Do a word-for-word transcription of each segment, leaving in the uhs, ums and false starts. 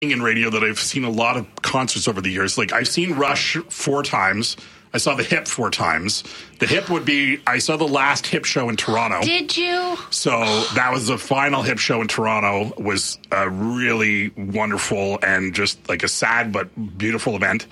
in radio that I've seen a lot of concerts over the years. Like, I've seen Rush four times. I saw the Hip four times. The Hip would be, I saw the last Hip show in Toronto. Did you? So that was the final Hip show in Toronto. Was a really wonderful and just like a sad but beautiful event.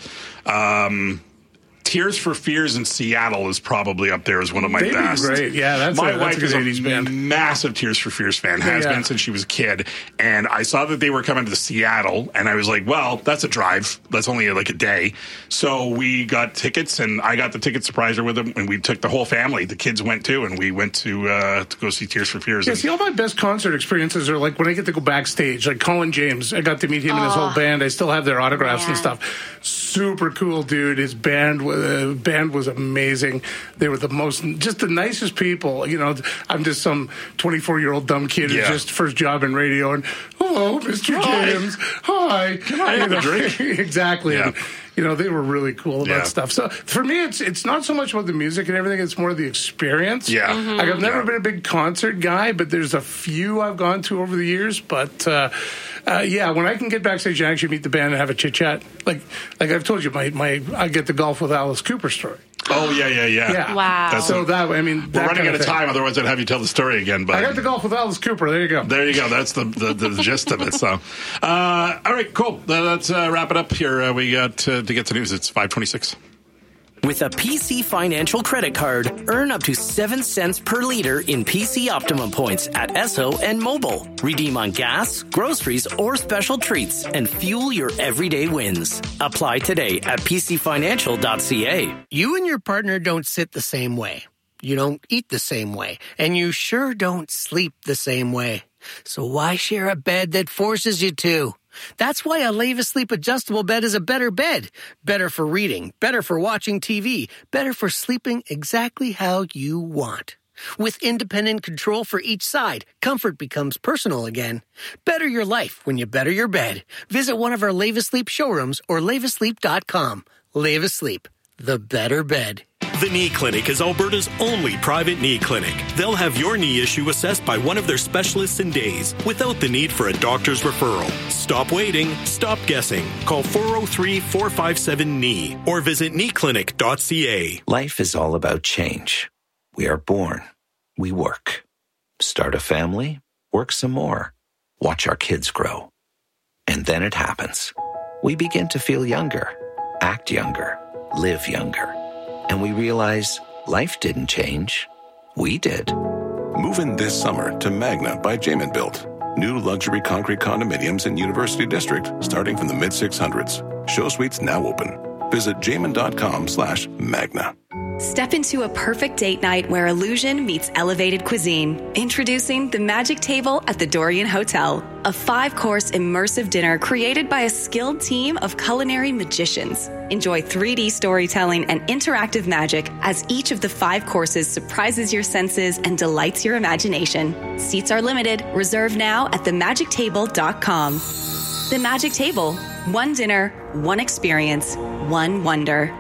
Um, Tears for Fears in Seattle is probably up there as one of my They'd be best. great. Yeah, that's my a, that's wife a good is a eighties band. massive Tears for Fears fan. Has Yeah. been since she was a kid. And I saw that they were coming to Seattle, and I was like, well, that's a drive. That's only like a day. So we got tickets, and I got the ticket surpriser with them, and we took the whole family. The kids went too, and we went to uh, to go see Tears for Fears. Yeah, And, see, all my best concert experiences are like when I get to go backstage. Like Colin James, I got to meet him and his whole band. I still have their autographs man. and stuff. Super cool dude. His band, uh, band was amazing. They were the most, just the nicest people. You know, I'm just some twenty-four-year-old dumb kid Yeah. who's just first job in radio. And, hello, Mister Hi. James. Hi. Can I have a drink? Exactly. Yeah. And, you know, they were really cool about Yeah. stuff. So for me, it's it's not so much about the music and everything. It's more the experience. Yeah. Mm-hmm. Like, I've never Yeah. been a big concert guy, but there's a few I've gone to over the years. But uh, uh, yeah, when I can get backstage and actually meet the band and have a chit chat, like like I've told you, my my I get the Golf with Alice Cooper story. oh, yeah, yeah, yeah. Yeah, Wow. That's So a- that I mean, We're that running kind out of thing. time, otherwise I'd have you tell the story again. But I got the Golf with Alice Cooper. There you go. there you go. That's the the, the gist of it. So, uh, all right, cool. Uh, let's uh, wrap it up here. Uh, we got uh, to get to news. It's five twenty-six. With a P C Financial credit card, earn up to seven cents per liter in P C Optimum points at Esso and Mobile. Redeem on gas, groceries, or special treats and fuel your everyday wins. Apply today at p c financial dot c a. You and your partner don't sit the same way. You don't eat the same way. And you sure don't sleep the same way. So why share a bed that forces you to? That's why a Leva Sleep adjustable bed is a better bed. Better for reading, better for watching T V, better for sleeping exactly how you want. With independent control for each side, comfort becomes personal again. Better your life when you better your bed. Visit one of our Leva Sleep showrooms or leva sleep dot com. Leva Sleep, the better bed. The Knee Clinic is Alberta's only private knee clinic. They'll have your knee issue assessed by one of their specialists in days without the need for a doctor's referral. Stop waiting. Stop guessing. Call four oh three, four five seven, K N E E or visit knee clinic dot c a. Life is all about change. We are born. We work. Start a family. Work some more. Watch our kids grow. And then it happens. We begin to feel younger, act younger, live younger. And we realize life didn't change. We did. Move in this summer to Magna by Jamin Built. New luxury concrete condominiums in University District starting from the mid six hundreds. Show suites now open. Visit jamin dot com slash magna. Step into a perfect date night where illusion meets elevated cuisine. Introducing the Magic Table at the Dorian Hotel, a five-course immersive dinner created by a skilled team of culinary magicians. Enjoy three D storytelling and interactive magic as each of the five courses surprises your senses and delights your imagination. Seats are limited. Reserve now at the magic table dot com. The Magic Table. One dinner, one experience, one wonder.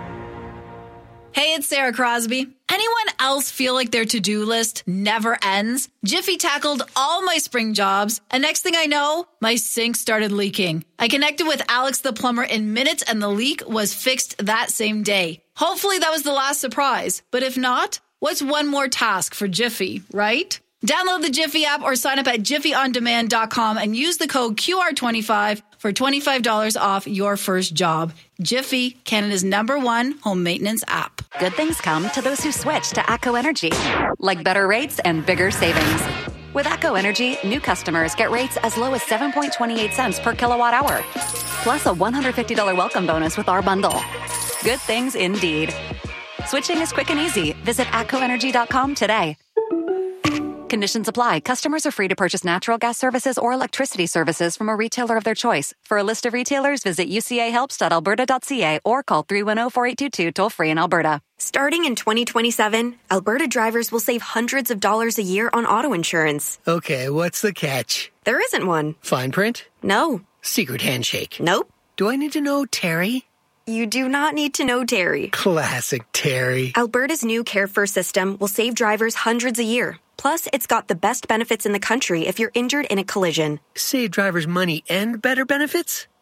Hey, it's Sarah Crosby. Anyone else feel like their to-do list never ends? Jiffy tackled all my spring jobs, and next thing I know, my sink started leaking. I connected with Alex the plumber in minutes, and the leak was fixed that same day. Hopefully that was the last surprise, but if not, what's one more task for Jiffy, right? Download the Jiffy app or sign up at jiffy on demand dot com and use the code Q R twenty-five for twenty-five dollars off your first job. Jiffy, Canada's number one home maintenance app. Good things come to those who switch to ATCO Energy, like better rates and bigger savings. With ATCO Energy, new customers get rates as low as seven point two eight cents per kilowatt hour, plus a one hundred fifty dollars welcome bonus with our bundle. Good things indeed. Switching is quick and easy. Visit atco energy dot com today. Conditions apply. Customers are free to purchase natural gas services or electricity services from a retailer of their choice. For a list of retailers, visit u c a helps dot alberta dot c a or call three one zero, four eight two two toll free in Alberta. Starting in twenty twenty-seven, Alberta drivers will save hundreds of dollars a year on auto insurance. Okay, what's the catch? There isn't one. Fine print? No. Secret handshake? Nope. Do I need to know Terry? You do not need to know Terry. Classic Terry. Alberta's new Care First system will save drivers hundreds a year. Plus, it's got the best benefits in the country if you're injured in a collision. Save drivers money and better benefits?